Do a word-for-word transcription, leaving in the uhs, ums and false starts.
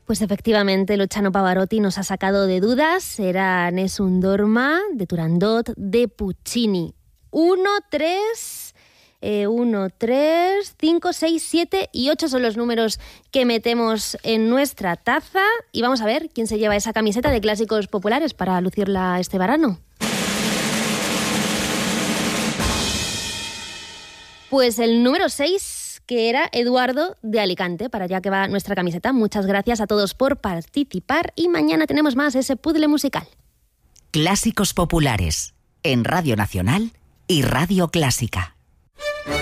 Pues efectivamente, Luciano Pavarotti nos ha sacado de dudas. Era Nessun Dorma, de Turandot, de Puccini. Uno, tres, eh, uno, tres, cinco, seis, siete y ocho son los números que metemos en nuestra taza. Y vamos a ver quién se lleva esa camiseta de clásicos populares para lucirla este verano. Pues el número seis, que era Eduardo de Alicante, para allá que va nuestra camiseta. Muchas gracias a todos por participar y mañana tenemos más ese puzzle musical. Clásicos populares en Radio Nacional y Radio Clásica.